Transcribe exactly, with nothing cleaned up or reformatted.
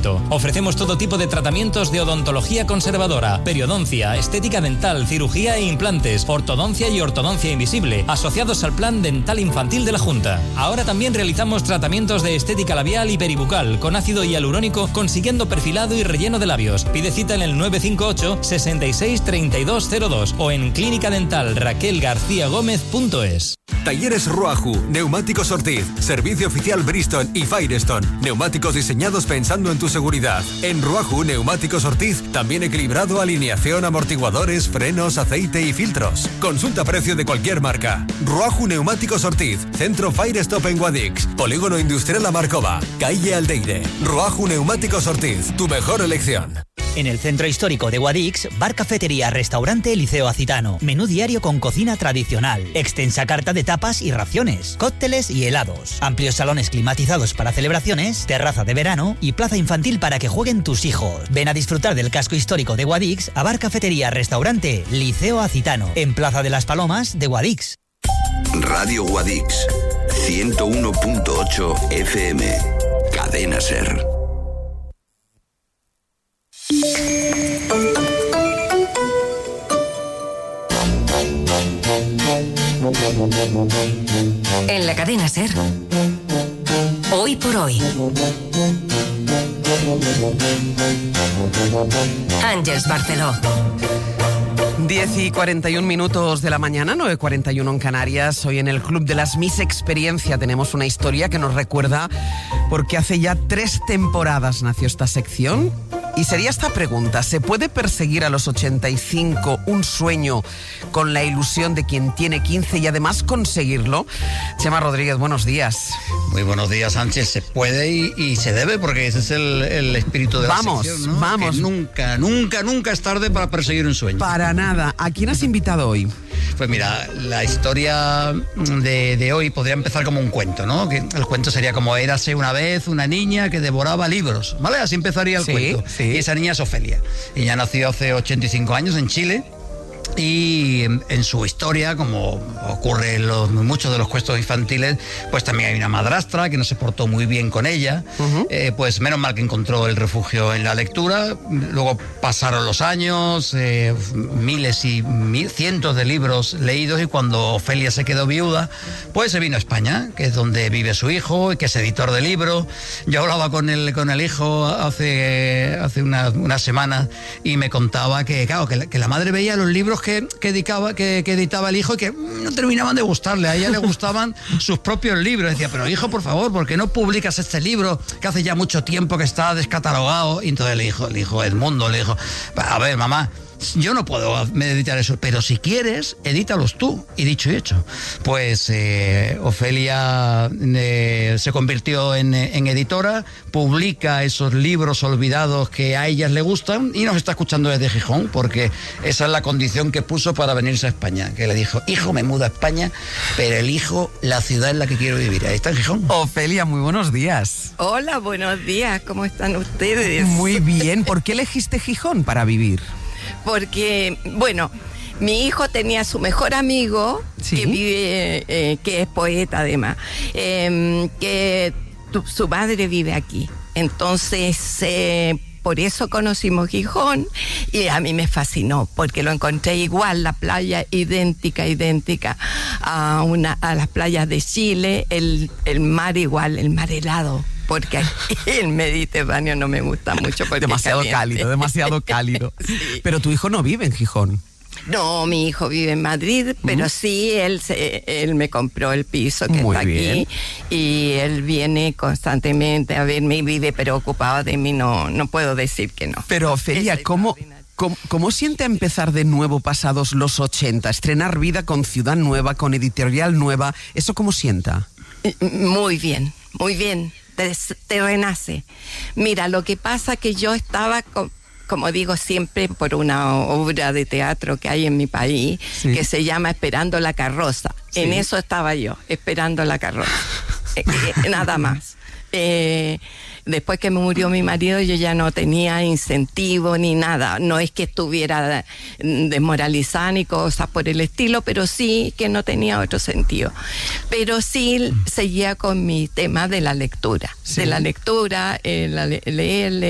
tratamiento. Ofrecemos todo tipo de tratamientos de odontología conservadora, periodoncia, estética dental, cirugía e implantes, ortodoncia y ortodoncia invisible, asociados al Plan Dental Infantil de la Junta. Ahora también realizamos tratamientos de estética labial y peribucal con ácido hialurónico, consiguiendo perfilado y relleno de labios. Pide cita en el nueve cinco ocho, sesenta y seis, treinta y dos cero dos o en clínica dental raquel garcía gómez punto es. Talleres Ruaju, Neumáticos Ortiz, servicio oficial Bristol y Firestone. Neumáticos diseñados pensando en tu seguridad. En Ruaju, Neumáticos Ortiz, también equilibrado, alineación, amortiguadores, frenos, aceite y filtros. Consulta precio de cualquier marca. Ruaju Neumáticos Ortiz, Centro Firestop en Guadix, Polígono Industrial La Marcova, Calle Aldeire. Ruaju Neumáticos Ortiz, tu mejor elección. En el centro histórico de Guadix, bar, cafetería, restaurante Liceo Acitano. Menú diario con cocina tradicional. Extensa carta de tapas y raciones. Cócteles y helados. Amplios salones climatizados para celebraciones. Terraza de verano y plaza infantil para que jueguen tus hijos. Ven a disfrutar del casco histórico de Guadix a bar, cafetería, restaurante Liceo Acitano. En Plaza de las Palomas de Guadix. Radio Guadix, ciento uno punto ocho F M. Cadena Ser. En la cadena Ser, hoy por hoy, Ángeles Barceló. diez y cuarenta y un minutos de la mañana, nueve y cuarenta y uno en Canarias. Hoy en el Club de las Miss Experiencia tenemos una historia que nos recuerda porque hace ya tres temporadas nació esta sección. Y sería esta pregunta: ¿se puede perseguir a los ochenta y cinco un sueño con la ilusión de quien tiene quince y además conseguirlo? Chema Rodríguez, buenos días. Muy buenos días, Sánchez. Se puede y, y se debe, porque ese es el, el espíritu de la vamos, sección, ¿no? Vamos, que nunca, nunca, nunca es tarde para perseguir un sueño. Para nada. ¿A quién has invitado hoy? Pues mira, la historia de, de hoy podría empezar como un cuento, ¿no? Que el cuento sería como: érase una vez una niña que devoraba libros, ¿vale? Así empezaría el sí, cuento. Sí. Y esa niña es Ofelia. Ella nació hace ochenta y cinco años en Chile. Y en, en su historia, como ocurre en los, muchos de los cuentos infantiles, pues también hay una madrastra que no se portó muy bien con ella. Uh-huh. eh, pues menos mal que encontró el refugio en la lectura. Luego pasaron los años, eh, miles y mil, cientos de libros leídos, y cuando Ofelia se quedó viuda, pues se vino a España, que es donde vive su hijo, que es editor de libros. Yo hablaba con el, con el hijo hace, hace unas una semanas y me contaba que, claro, que la, que la madre veía los libros Que, que, editaba, que, que editaba el hijo y que no terminaban de gustarle. A ella le gustaban sus propios libros. Decía: pero hijo, por favor, ¿por qué no publicas este libro que hace ya mucho tiempo que está descatalogado? Y entonces el hijo, el hijo Edmundo le dijo: a ver, mamá, yo no puedo editar eso, pero si quieres, edítalos tú. Y dicho y hecho, pues eh, Ofelia eh, se convirtió en, en editora, publica esos libros olvidados que a ellas le gustan, y nos está escuchando desde Gijón, porque esa es la condición que puso para venirse a España, que le dijo: hijo, me mudo a España, pero elijo la ciudad en la que quiero vivir. Ahí está, en Gijón. Ofelia, muy buenos días. Hola, buenos días, ¿cómo están ustedes? Muy bien. ¿Por qué elegiste Gijón para vivir? Porque, bueno, mi hijo tenía su mejor amigo, ¿sí?, que vive, eh, que es poeta además, eh, que tu, su madre vive aquí. Entonces, eh, por eso conocimos Gijón, y a mí me fascinó, porque lo encontré igual, la playa idéntica, idéntica a, una, a las playas de Chile, el, el mar igual, el mar helado. Porque el Mediterráneo no me gusta mucho. Demasiado cálido, demasiado cálido. Sí. Pero tu hijo no vive en Gijón. No, mi hijo vive en Madrid, pero uh-huh. sí, él, se, él me compró el piso que Muy está bien. aquí, y él viene constantemente a verme y vive preocupado de mí, no, no puedo decir que no. Pero Ofelia, ¿cómo, cómo, ¿cómo siente empezar de nuevo pasados los ochenta? Estrenar vida con ciudad nueva, con editorial nueva, ¿eso cómo sienta? Muy bien, muy bien. Te, te renace. Mira, lo que pasa que yo estaba, con, como digo siempre, por una obra de teatro que hay en mi país, sí, que se llama Esperando la carroza. Sí. En eso estaba yo, esperando la carroza. eh, eh, nada más. Eh, después que me murió mi marido, yo ya no tenía incentivo ni nada. No es que estuviera desmoralizada ni cosas por el estilo, pero sí que no tenía otro sentido. Pero sí seguía con mi tema de la lectura. Sí. De la lectura, eh, la, leer, leer